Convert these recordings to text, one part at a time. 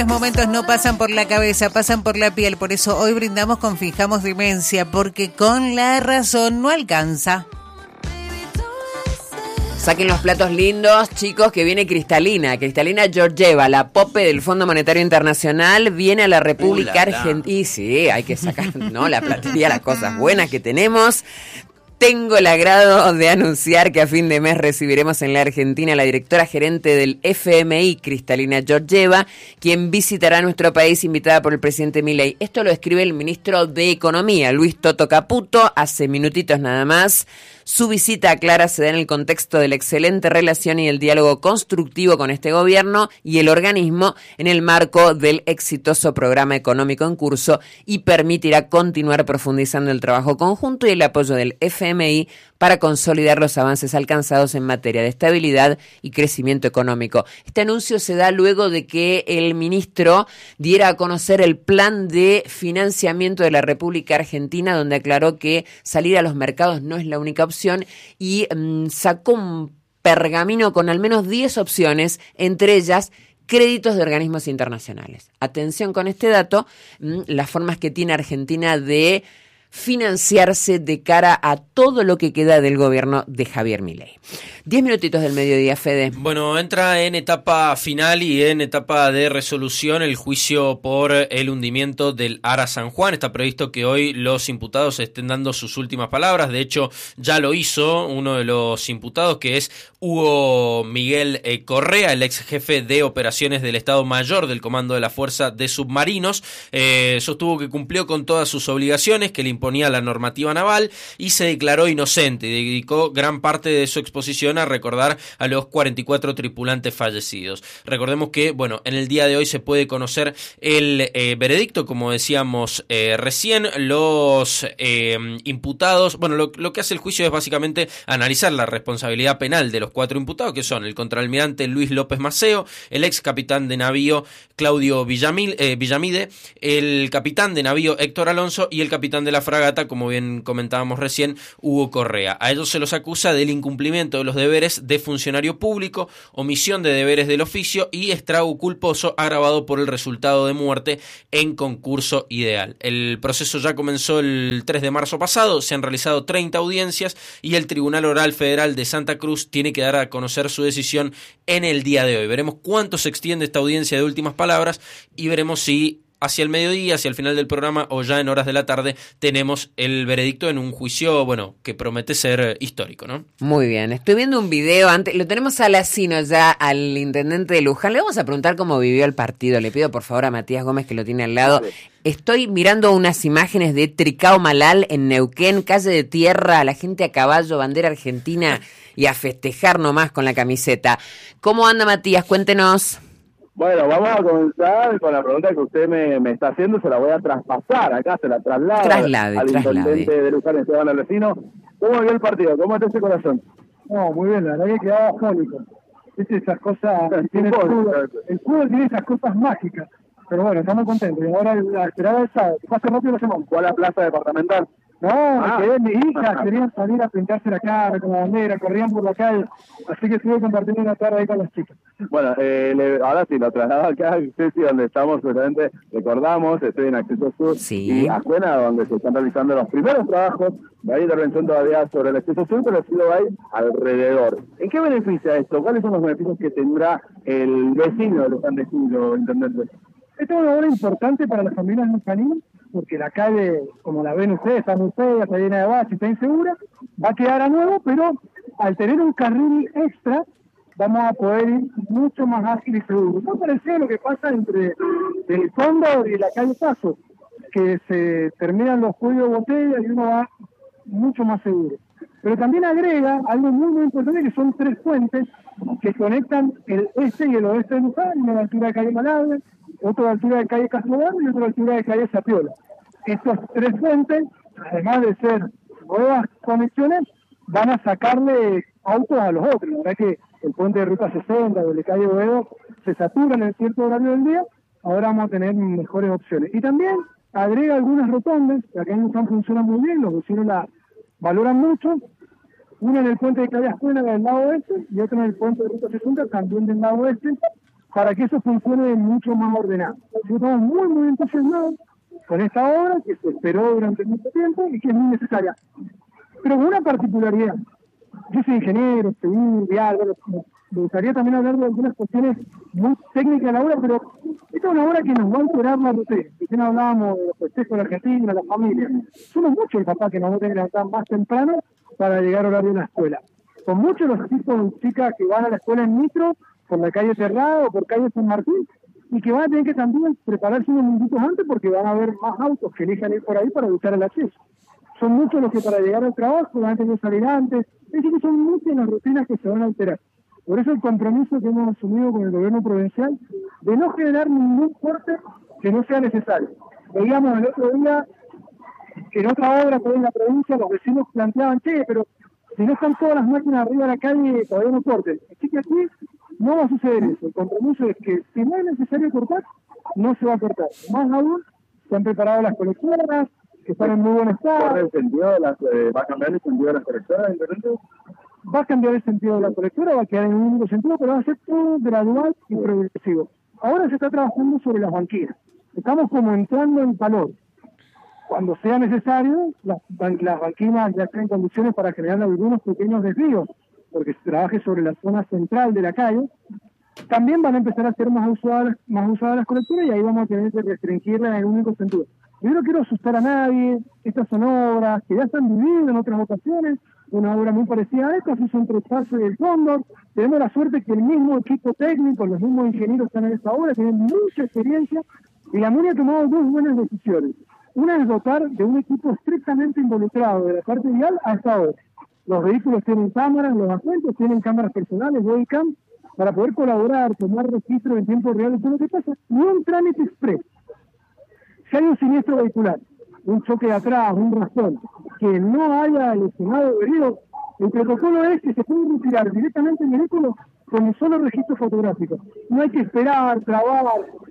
Los momentos no pasan por la cabeza, pasan por la piel. Por eso hoy brindamos con Fijamos Demencia, porque con la razón no alcanza. Saquen los platos lindos, chicos, que viene Cristalina Georgieva, la pope del Fondo Monetario Internacional, viene a la República Argentina. Y sí, hay que sacar, ¿no? La platería, las cosas buenas que tenemos. Tengo el agrado de anunciar que a fin de mes recibiremos en la Argentina a la directora gerente del FMI, Cristalina Georgieva, quien visitará nuestro país invitada por el presidente Milei. Esto lo escribe el ministro de Economía, Luis Toto Caputo, hace minutitos nada más. Su visita a Clara se da en el contexto de la excelente relación y el diálogo constructivo con este gobierno y el organismo en el marco del exitoso programa económico en curso y permitirá continuar profundizando el trabajo conjunto y el apoyo del FMI para consolidar los avances alcanzados en materia de estabilidad y crecimiento económico. Este anuncio se da luego de que el ministro diera a conocer el plan de financiamiento de la República Argentina, donde aclaró que salir a los mercados no es la única opción y sacó un pergamino con al menos 10 opciones, entre ellas créditos de organismos internacionales. Atención con este dato, las formas que tiene Argentina de financiarse de cara a todo lo que queda del gobierno de Javier Milei. 10 minutitos del mediodía, Fede. Bueno, entra en etapa final y en etapa de resolución el juicio por el hundimiento del Ara San Juan. Está previsto que hoy los imputados estén dando sus últimas palabras. De hecho, ya lo hizo uno de los imputados, que es Hugo Miguel Correa, el ex jefe de operaciones del Estado Mayor del Comando de la Fuerza de Submarinos. Sostuvo que cumplió con todas sus obligaciones que le imponía la normativa naval y se declaró inocente. Dedicó gran parte de su exposición a recordar a los 44 tripulantes fallecidos. Recordemos que, bueno, en el día de hoy se puede conocer el veredicto, como decíamos recién. Los imputados, bueno, lo que hace el juicio es básicamente analizar la responsabilidad penal de los 4 imputados, que son el contraalmirante Luis López Maceo, el ex capitán de navío Claudio Villamide, el capitán de navío Héctor Alonso y el capitán de la fragata, como bien comentábamos recién, Hugo Correa. A ellos se los acusa del incumplimiento de los deberes de funcionario público, omisión de deberes del oficio y estrago culposo agravado por el resultado de muerte en concurso ideal. El proceso ya comenzó el 3 de marzo pasado, se han realizado 30 audiencias y el Tribunal Oral Federal de Santa Cruz tiene que dar a conocer su decisión en el día de hoy. Veremos cuánto se extiende esta audiencia de últimas palabras y veremos si hacia el mediodía, hacia el final del programa o ya en horas de la tarde tenemos el veredicto en un juicio, bueno, que promete ser histórico, ¿no? Muy bien, estoy viendo un video antes, lo tenemos a Lacino ya, al intendente de Luján. Le vamos a preguntar cómo vivió el partido. Le pido por favor a Matías Gómez, que lo tiene al lado. Estoy mirando unas imágenes de Tricao Malal en Neuquén, calle de tierra, la gente a caballo, bandera argentina y a festejar nomás con la camiseta. ¿Cómo anda, Matías? Cuéntenos. Bueno, vamos a comenzar con la pregunta que usted me está haciendo. Se la voy a traspasar acá, se la traslade al intendente de Luján, Esteban Alvecino. ¿Cómo vio el partido? ¿Cómo está ese corazón? No, muy bien, la verdad que quedaba afónico. Esas cosas, el fútbol tiene esas cosas mágicas. Pero bueno, estamos contentos. Y ahora la esperada es sábado. Pase rápido la semana. ¿Fue a la plaza departamental? No, que mi hija, querían salir a pintarse la cara con la bandera, corrían por la calle, así que estuve compartiendo una tarde ahí con las chicas. Bueno, ahora sí, lo traslado acá, Ceci, donde estamos, justamente recordamos, estoy en Acceso Sur, sí, y Ajuena, donde se están realizando los primeros trabajos. No hay intervención todavía sobre el Acceso Sur, pero sí lo hay alrededor. ¿En qué beneficia esto? ¿Cuáles son los beneficios que tendrá el vecino de Luján de Cuyo, intendente? Esta es una obra importante para las familias lujaninas, porque la calle, como la ven ustedes, está muy fea, está llena de baches, está insegura, va a quedar a nuevo, pero al tener un carril extra, vamos a poder ir mucho más ágil y seguro. No parece lo que pasa entre el fondo y la calle Paso, que se terminan los cuellos de botella y uno va mucho más seguro. Pero también agrega algo muy importante, que son 3 puentes que conectan el este y el oeste de Luján, una a la altura de calle Malagre, otro a la altura de calle Castrobano y otro a la altura de calle Zapiola. Estos 3 puentes, además de ser nuevas conexiones, van a sacarle autos a los otros. La verdad que el puente de Ruta 60 o el de calle Boedo se saturan en cierto horario del día, ahora vamos a tener mejores opciones. Y también agrega algunas rotondas, que acá en Luján funcionan muy bien, los vecinos la valoran mucho. Una en el puente de calle Ajuena del lado oeste y otra en el puente de Ruta 60 también del lado oeste, para que eso funcione mucho más ordenado. Nosotros estamos muy, muy entusiasmados con esta obra que se esperó durante mucho tiempo y que es muy necesaria. Pero con una particularidad. Yo soy ingeniero, civil, algo, me gustaría también hablar de algunas cuestiones muy técnicas de la obra, pero esta es una obra que nos va a alterar la rutina. Recién hablábamos de los festejos de Argentina, la familia. Somos muchos el papá que nos va a tener que levantar más temprano para llegar al horario de la escuela. Son muchos los chicos y chicas que van a la escuela en Nitro, por la calle Terrado o por calle San Martín, y que van a tener que también prepararse unos minutos antes porque van a haber más autos que elijan ir por ahí para evitar el acceso. Son muchos los que para llegar al trabajo van a tener que salir antes. Es decir, que son muchas las rutinas que se van a alterar. Por eso el compromiso que hemos asumido con el gobierno provincial de no generar ningún corte que no sea necesario. Veíamos el otro día que en otra obra que hay en la provincia los vecinos planteaban, pero si no están todas las máquinas arriba de la calle, todavía no corten. Así que aquí no va a suceder eso. El compromiso es que si no es necesario cortar, no se va a cortar. Más aún, se han preparado las colectoras, que están en muy buen estado. ¿Va a cambiar el sentido de las colectoras? Va a cambiar el sentido de la colectora, va a quedar en un único sentido, pero va a ser todo gradual y progresivo. Ahora se está trabajando sobre las banquinas. Estamos como entrando en calor. Cuando sea necesario, las banquinas ya están en condiciones para generar algunos pequeños desvíos, porque se trabaje sobre la zona central de la calle. También van a empezar a ser más usadas las colectoras y ahí vamos a tener que restringirlas en un único sentido. Yo no quiero asustar a nadie, estas son obras que ya se han vivido en otras ocasiones, una obra muy parecida a esta, se hizo entre Paso y el Cóndor. Tenemos la suerte que el mismo equipo técnico, los mismos ingenieros que están en esta obra, tienen mucha experiencia y la MUNI ha tomado dos buenas decisiones. Una es dotar de un equipo estrictamente involucrado de la parte vial a esta obra. Los vehículos tienen cámaras, los agentes tienen cámaras personales, bodycam, para poder colaborar, tomar registro en tiempo real de todo lo que pasa, y un trámite express. Si hay un siniestro vehicular, un choque de atrás, un raspón, que no haya lesionado o herido, el protocolo es que se puede retirar directamente el vehículo con un solo registro fotográfico. No hay que esperar, trabar,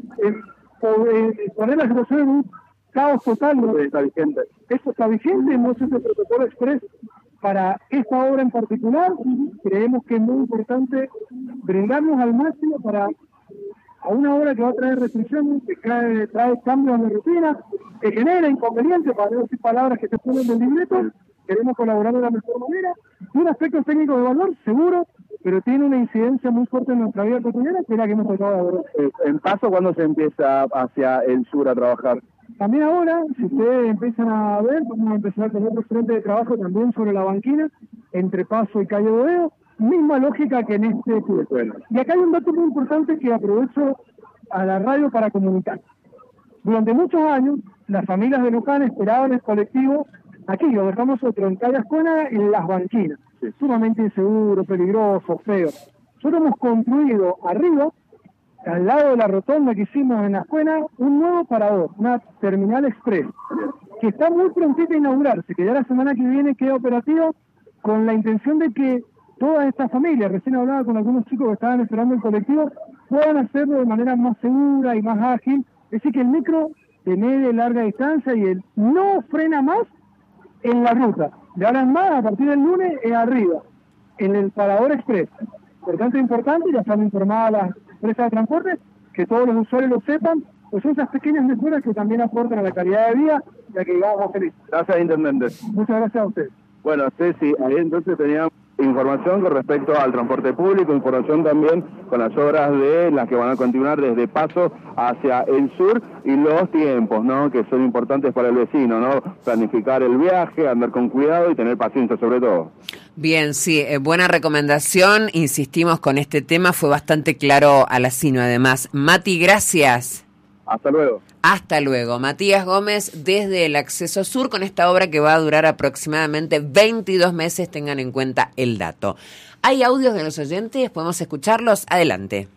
poner la situación en un caos total. ¿No? Está vigente. Eso está vigente, hemos hecho el protocolo express para esta obra en particular. Creemos que es muy importante brindarnos al máximo para a una obra que va a traer restricciones, que trae cambios en la rutina, que genera inconvenientes, para no decir palabras que se ponen del libreto. Queremos colaborar de la mejor manera. Un aspecto técnico de valor, seguro, pero tiene una incidencia muy fuerte en nuestra vida cotidiana, que es la que hemos tratado de abordar. En Paso, ¿cuándo se empieza hacia el sur a trabajar? También ahora, si ustedes empiezan a ver, vamos a empezar con otro frente de trabajo también sobre la banquina, entre Paso y Calle Boedo, misma lógica que en este curso. Bueno. Y acá hay un dato muy importante que aprovecho a la radio para comunicar. Durante muchos años, las familias de Luján esperaban el colectivo, aquí lo dejamos otro, en Calle Ascuena, en las banquinas. Sí. Sumamente inseguro, peligroso, feo. Nosotros hemos construido arriba, al lado de la rotonda que hicimos en Ascuena, un nuevo parador, una terminal express, que está muy prontita a inaugurarse, que ya la semana que viene queda operativo, con la intención de que todas estas familias, recién hablaba con algunos chicos que estaban esperando el colectivo, puedan hacerlo de manera más segura y más ágil. Es decir, que el micro de media y larga distancia y el no frena más en la ruta. De ahora en más, a partir del lunes, es arriba, en el parador express. Por tanto, es importante, ya están informadas las empresas de transporte, que todos los usuarios lo sepan, pues son esas pequeñas mejoras que también aportan a la calidad de vida, ya que llegamos más felices. Gracias, Intendente. Muchas gracias a ustedes. Bueno, Ceci, ahí entonces teníamos información con respecto al transporte público, información también con las obras de las que van a continuar desde Paso hacia el sur y los tiempos, ¿no? Que son importantes para el vecino, ¿no? Planificar el viaje, andar con cuidado y tener paciencia sobre todo. Bien, sí, buena recomendación, insistimos con este tema, fue bastante claro a la CINO además. Mati, gracias. Hasta luego. Hasta luego. Matías Gómez desde el Acceso Sur con esta obra que va a durar aproximadamente 22 meses, tengan en cuenta el dato. ¿Hay audios de los oyentes? ¿Podemos escucharlos? Adelante.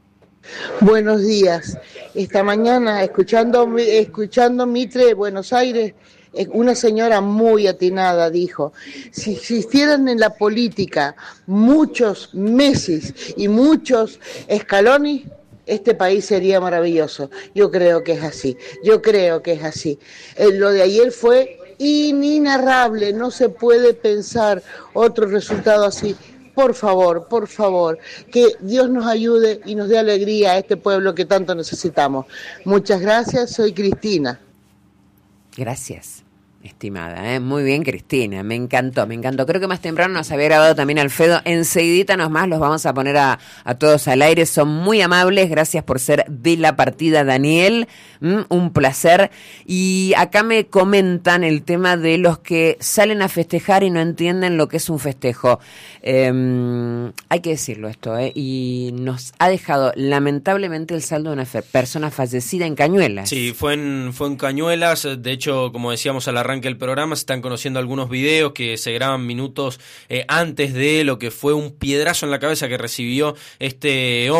Buenos días. Esta mañana, escuchando Mitre de Buenos Aires, una señora muy atinada dijo, si existieran en la política muchos Messi y muchos Scaloni, este país sería maravilloso. Yo creo que es así. Lo de ayer fue inenarrable. No se puede pensar otro resultado así. por favor, que Dios nos ayude y nos dé alegría a este pueblo que tanto necesitamos. Muchas gracias, soy Cristina. Gracias, estimada, muy bien, Cristina, me encantó. Creo que más temprano nos había grabado también Alfredo. Enseguidita nomás los vamos a poner a todos al aire. Son muy amables, gracias por ser de la partida, Daniel. Un placer. Y acá me comentan el tema de los que salen a festejar y no entienden lo que es un festejo. Hay que decirlo esto, y nos ha dejado lamentablemente el saldo de una persona fallecida en Cañuelas. Sí, fue en Cañuelas. De hecho, como decíamos al arranque del programa, se están conociendo algunos videos que se graban minutos antes de lo que fue un piedrazo en la cabeza que recibió este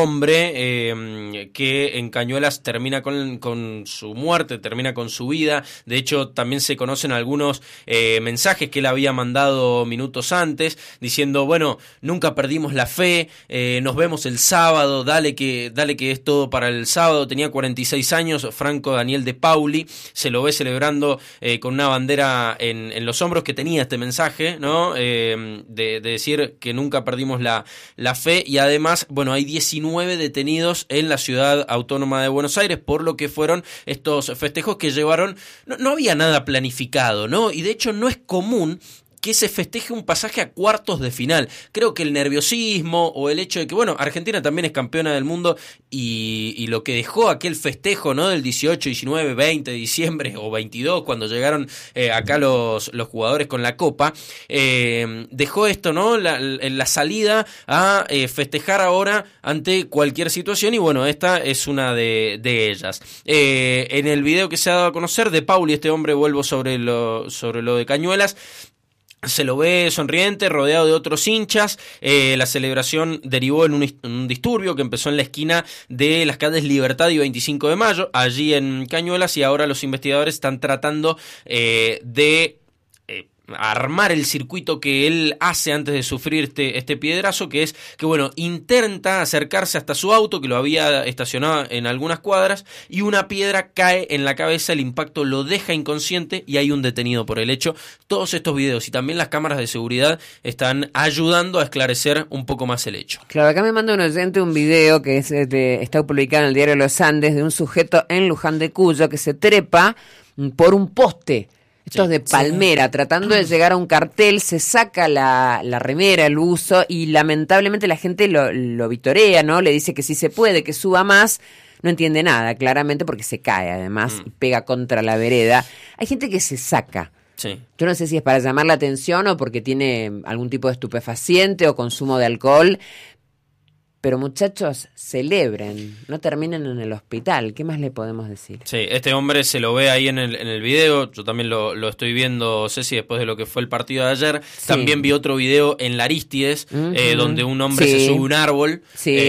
hombre, que en Cañuelas termina con su muerte, termina con su vida. De hecho, también se conocen algunos mensajes que él había mandado minutos antes, diciendo, bueno, nunca perdimos la fe, nos vemos el sábado, dale que es todo para el sábado. Tenía 46 años, Franco Daniel de Pauli, se lo ve celebrando con una bandera en los hombros, que tenía este mensaje, ¿no? De decir que nunca perdimos la fe. Y además, bueno, hay 19 detenidos en la ciudad autónoma de Buenos Aires por lo que fueron estos festejos que llevaron. No había nada planificado, ¿no? Y de hecho no es común que se festeje un pasaje a cuartos de final. Creo que el nerviosismo o el hecho de que, bueno, Argentina también es campeona del mundo y lo que dejó aquel festejo, ¿no? Del 18, 19, 20 de diciembre o 22, cuando llegaron acá los jugadores con la copa, dejó esto, ¿no? La salida a festejar ahora ante cualquier situación, y bueno, esta es una de ellas. En el video que se ha dado a conocer de Pauli, este hombre, vuelvo sobre lo de Cañuelas, se lo ve sonriente, rodeado de otros hinchas. La celebración derivó en un disturbio que empezó en la esquina de las calles Libertad y 25 de Mayo, allí en Cañuelas, y ahora los investigadores están tratando de armar el circuito que él hace antes de sufrir este piedrazo, que es que, bueno, intenta acercarse hasta su auto, que lo había estacionado en algunas cuadras, y una piedra cae en la cabeza, el impacto lo deja inconsciente y hay un detenido por el hecho. Todos estos videos y también las cámaras de seguridad están ayudando a esclarecer un poco más el hecho. Claro, acá me manda un oyente un video que está publicado en el diario Los Andes, de un sujeto en Luján de Cuyo que se trepa por un poste. Estos de palmera, tratando de llegar a un cartel, se saca la remera, el buzo, y lamentablemente la gente lo vitorea, ¿no? Le dice que sí se puede, que suba más. No entiende nada, claramente, porque se cae, además, y pega contra la vereda. Hay gente que se saca. Sí. Yo no sé si es para llamar la atención o porque tiene algún tipo de estupefaciente o consumo de alcohol. Pero muchachos, celebren, no terminen en el hospital. ¿Qué más le podemos decir? Sí, este hombre se lo ve ahí en el video. Yo también lo estoy viendo, Ceci, después de lo que fue el partido de ayer. Sí. También vi otro video en la Arístides, donde un hombre se sube a un árbol,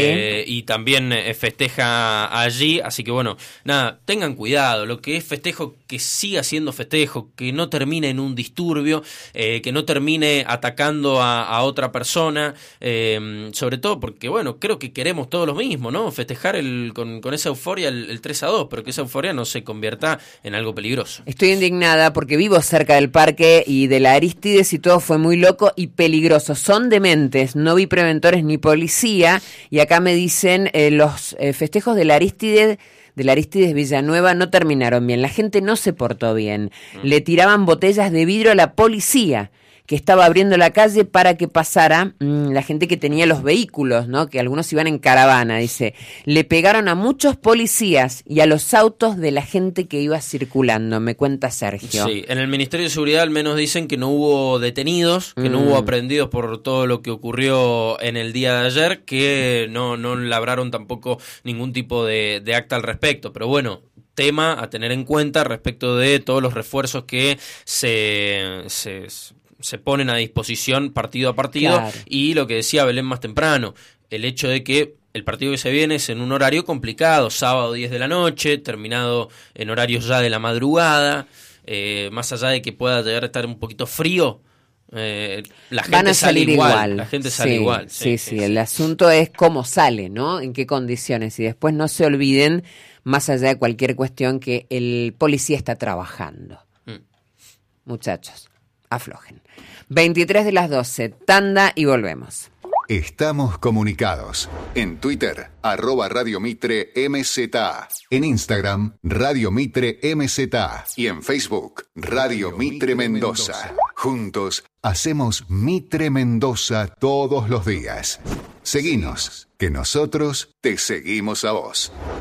y también festeja allí. Así que bueno, nada, tengan cuidado. Lo que es festejo, que siga siendo festejo, que no termine en un disturbio, que no termine atacando a otra persona, sobre todo porque, bueno, creo que queremos todo lo mismo, ¿no? Festejar con esa euforia el 3-2, pero que esa euforia no se convierta en algo peligroso. Estoy indignada porque vivo cerca del parque y de la Arístides y todo fue muy loco y peligroso. Son dementes, no vi preventores ni policía, y acá me dicen los festejos de la Arístides Villanueva no terminaron bien. La gente no se portó bien. Le tiraban botellas de vidrio a la policía, que estaba abriendo la calle para que pasara la gente que tenía los vehículos, ¿no? Que algunos iban en caravana, dice. Le pegaron a muchos policías y a los autos de la gente que iba circulando, me cuenta Sergio. Sí, en el Ministerio de Seguridad al menos dicen que no hubo detenidos, que no hubo aprehendidos por todo lo que ocurrió en el día de ayer, que no labraron tampoco ningún tipo de acta al respecto, pero bueno, tema a tener en cuenta respecto de todos los refuerzos que se ponen a disposición partido a partido, claro. Y lo que decía Belén más temprano, el hecho de que el partido que se viene es en un horario complicado, sábado 10 de la noche, terminado en horarios ya de la madrugada, más allá de que pueda llegar a estar un poquito frío, la gente sale igual. La gente sale igual. Sí. El asunto es cómo sale, ¿no? En qué condiciones. Y después no se olviden, más allá de cualquier cuestión, que el policía está trabajando. Muchachos, aflojen. 23 de las 12, tanda y volvemos. Estamos comunicados. En Twitter, @Radio Mitre MZA. En Instagram, Radio Mitre MZA. Y en Facebook, Radio Mitre Mendoza. Juntos hacemos Mitre Mendoza todos los días. Seguinos, que nosotros te seguimos a vos.